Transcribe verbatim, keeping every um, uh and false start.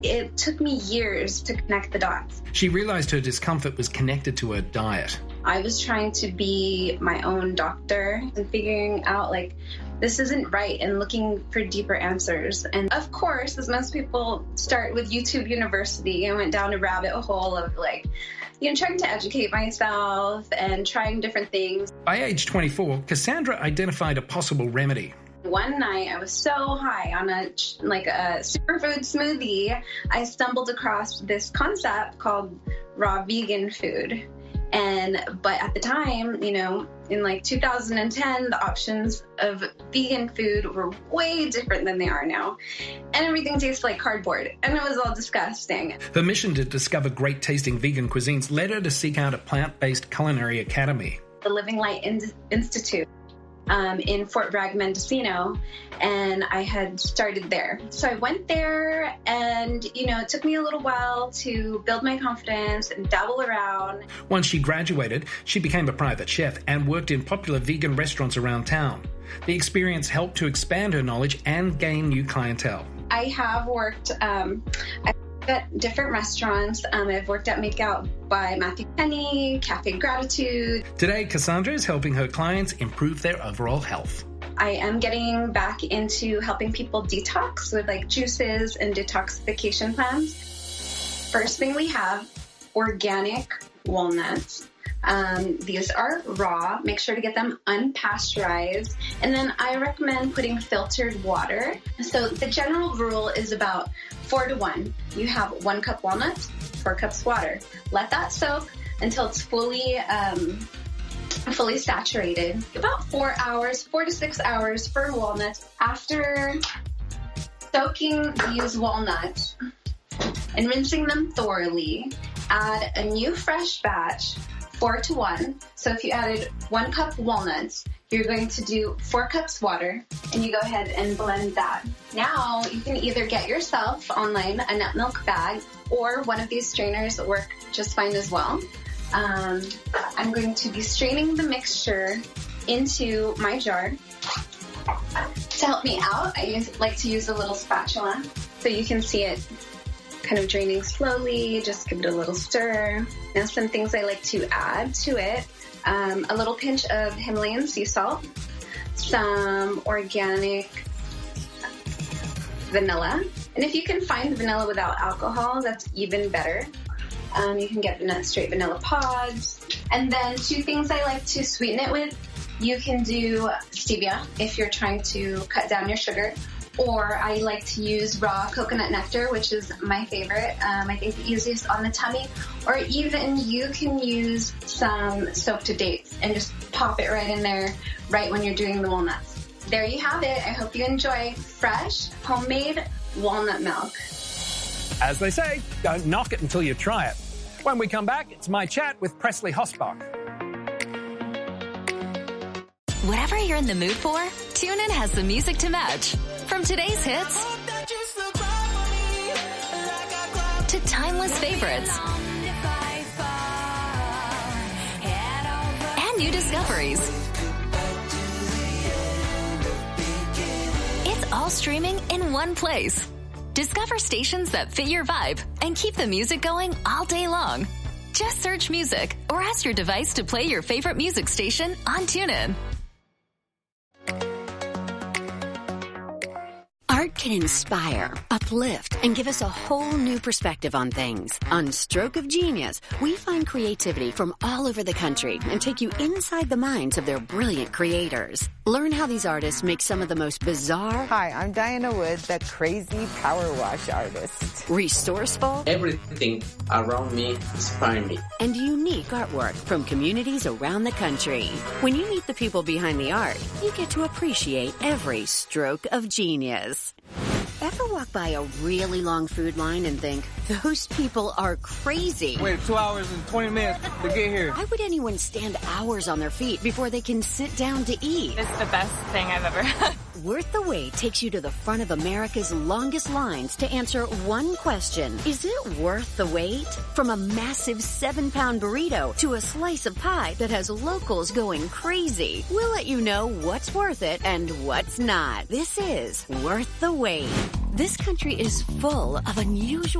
It took me years to connect the dots. She realized her discomfort was connected to her diet. I was trying to be my own doctor and figuring out, like, this isn't right, and looking for deeper answers. And of course, as most people start with YouTube University, I went down a rabbit hole of, like, you know, trying to educate myself and trying different things. By age twenty-four, Cassandra identified a possible remedy. One night, I was so high on a like a superfood smoothie, I stumbled across this concept called raw vegan food. And but at the time, you know, in like two thousand ten, the options of vegan food were way different than they are now. And everything tastes like cardboard, and it was all disgusting. Her mission to discover great tasting vegan cuisines led her to seek out a plant-based culinary academy. The Living Light In- Institute. Um, in Fort Bragg, Mendocino, and I had started there. So I went there, and, you know, it took me a little while to build my confidence and dabble around. Once she graduated, she became a private chef and worked in popular vegan restaurants around town. The experience helped to expand her knowledge and gain new clientele. I have worked um, at different restaurants. Um, I've worked at Make Out by Matthew Penny, Cafe Gratitude. Today, Cassandra is helping her clients improve their overall health. I am getting back into helping people detox with like juices and detoxification plans. First thing we have, organic walnuts. Um, these are raw. Make sure to get them unpasteurized. And then I recommend putting filtered water. So the general rule is about four to one. You have one cup walnuts, four cups water. Let that soak until it's fully, um, fully saturated. About four hours, four to six hours for walnuts. After soaking these walnuts and rinsing them thoroughly, add a new fresh batch, four to one. So if you added one cup walnuts, you're going to do four cups water, and you go ahead and blend that. Now you can either get yourself online a nut milk bag, or one of these strainers that work just fine as well. Um, I'm going to be straining the mixture into my jar. To help me out, I use, like to use a little spatula, so you can see it kind of draining slowly. Just give it a little stir. Now some things I like to add to it. Um, a little pinch of Himalayan sea salt, some organic vanilla. And if you can find vanilla without alcohol, that's even better. Um, you can get vanilla, straight vanilla pods. And then two things I like to sweeten it with. You can do stevia if you're trying to cut down your sugar. Or I like to use raw coconut nectar, which is my favorite. Um, I think the easiest on the tummy. Or even you can use some soaked dates and just pop it right in there right when you're doing the walnuts. There you have it. I hope you enjoy fresh, homemade walnut milk. As they say, don't knock it until you try it. When we come back, it's my chat with Presley Hossbach. Whatever you're in the mood for, TuneIn has the music to match. From today's hits to timeless favorites and new discoveries. It's all streaming in one place. Discover stations that fit your vibe and keep the music going all day long. Just search music or ask your device to play your favorite music station on TuneIn. Art can inspire, uplift, and give us a whole new perspective on things. On Stroke of Genius, we find creativity from all over the country and take you inside the minds of their brilliant creators. Learn how these artists make some of the most bizarre... Hi, I'm Diana Wood, that crazy power wash artist. Resourceful... Everything around me inspires me. And unique artwork from communities around the country. When you meet the people behind the art, you get to appreciate every stroke of genius. Ever walk by a really long food line and think, those people are crazy? Waited two hours and twenty minutes to get here. Why would anyone stand hours on their feet before they can sit down to eat? It's the best thing I've ever had. Worth the Wait takes you to the front of America's longest lines to answer one question. Is it worth the wait? From a massive seven-pound burrito to a slice of pie that has locals going crazy. We'll let you know what's worth it and what's not. This is Worth the Wait. This country is full of unusual